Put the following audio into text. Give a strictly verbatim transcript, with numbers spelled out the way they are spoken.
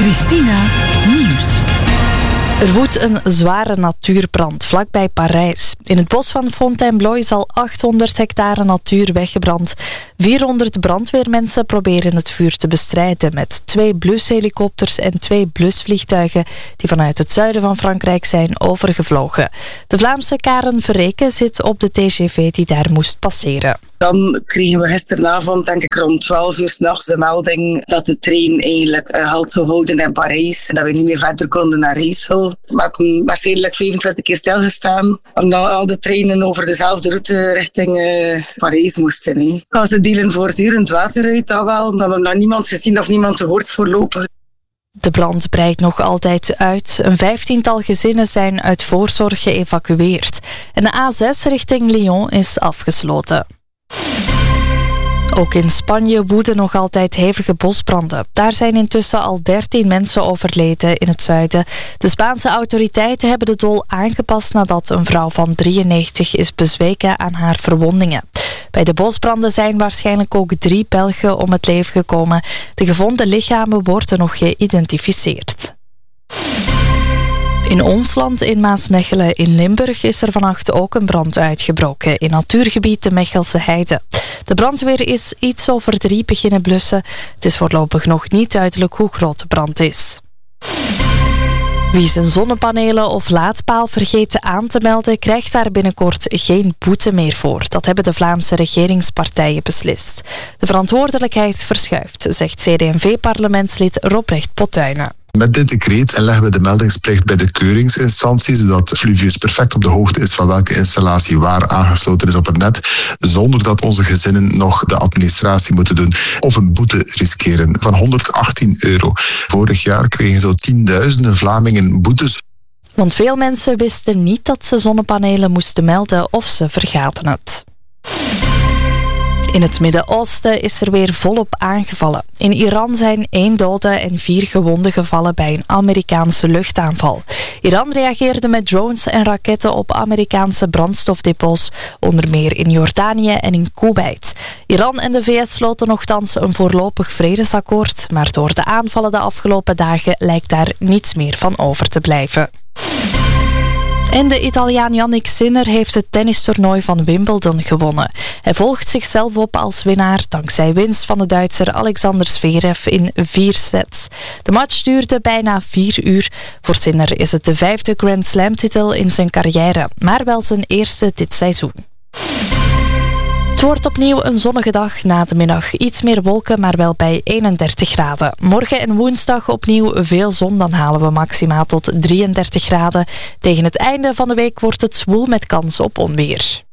Christina Nieuws. Er woedt een zware natuurbrand vlakbij Parijs. In het bos van Fontainebleau is al achthonderd hectare natuur weggebrand. vierhonderd brandweermensen proberen het vuur te bestrijden met twee blushelikopters en twee blusvliegtuigen die vanuit het zuiden van Frankrijk zijn overgevlogen. De Vlaamse Karen Verreken zit op de T G V die daar moest passeren. Dan kregen we gisteravond, denk ik rond twaalf uur 's nachts, de melding dat de trein eigenlijk uh, halt zou houden in Parijs en dat we niet meer verder konden naar Rijssel. We hebben waarschijnlijk vijfentwintig keer stilgestaan, omdat al de treinen over dezelfde route richting uh, Parijs moesten. He. Als ze delen voortdurend water uit, dat wel, maar we hebben nog niemand gezien of niemand gehoord voorlopig. De brand breidt nog altijd uit. Een vijftiental gezinnen zijn uit voorzorg geëvacueerd. En de A zes richting Lyon is afgesloten. Ook in Spanje woeden nog altijd hevige bosbranden. Daar zijn intussen al dertien mensen overleden in het zuiden. De Spaanse autoriteiten hebben de doel aangepast nadat een vrouw van drieënnegentig is bezweken aan haar verwondingen. Bij de bosbranden zijn waarschijnlijk ook drie Belgen om het leven gekomen. De gevonden lichamen worden nog geïdentificeerd. In ons land, in Maasmechelen in Limburg, is er vannacht ook een brand uitgebroken in natuurgebied de Mechelse Heide. De brandweer is iets over drie beginnen blussen. Het is voorlopig nog niet duidelijk hoe groot de brand is. Wie zijn zonnepanelen of laadpaal vergeet aan te melden, krijgt daar binnenkort geen boete meer voor. Dat hebben de Vlaamse regeringspartijen beslist. De verantwoordelijkheid verschuift, zegt C D en V-parlementslid Robrecht Pottuinen. Met dit decreet leggen we de meldingsplicht bij de keuringsinstantie, zodat Fluvius perfect op de hoogte is van welke installatie waar aangesloten is op het net, zonder dat onze gezinnen nog de administratie moeten doen of een boete riskeren van honderdachttien euro. Vorig jaar kregen zo tienduizenden Vlamingen boetes. Want veel mensen wisten niet dat ze zonnepanelen moesten melden of ze vergaten het. In het Midden-Oosten is er weer volop aangevallen. In Iran zijn één dode en vier gewonden gevallen bij een Amerikaanse luchtaanval. Iran reageerde met drones en raketten op Amerikaanse brandstofdepots, onder meer in Jordanië en in Kuwait. Iran en de V S sloten nochtans een voorlopig vredesakkoord, maar door de aanvallen de afgelopen dagen lijkt daar niets meer van over te blijven. En de Italiaan Jannik Sinner heeft het tennistoernooi van Wimbledon gewonnen. Hij volgt zichzelf op als winnaar dankzij winst van de Duitser Alexander Zverev in vier sets. De match duurde bijna vier uur. Voor Sinner is het de vijfde Grand Slam-titel in zijn carrière, maar wel zijn eerste dit seizoen. Het wordt opnieuw een zonnige dag, na de middag iets meer wolken, maar wel bij eenendertig graden. Morgen en woensdag opnieuw veel zon, dan halen we maxima tot drieëndertig graden. Tegen het einde van de week wordt het zwoel met kans op onweer.